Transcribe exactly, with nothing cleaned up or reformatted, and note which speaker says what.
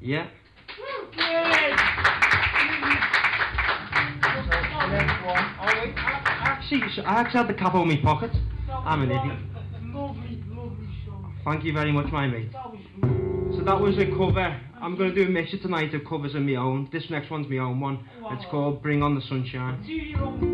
Speaker 1: Yeah.
Speaker 2: Yes.
Speaker 1: The next one. Oh wait, I, I actually, I actually had the cap on my pocket. I'm an idiot.
Speaker 2: Lovely, lovely song.
Speaker 1: Thank you very much, my mate.
Speaker 2: That was good.
Speaker 1: So that was a cover. I'm going to do a mixture tonight of covers of my own. This next one's my own one.
Speaker 2: Wow.
Speaker 1: It's called Bring on the Sunshine.
Speaker 2: Do your own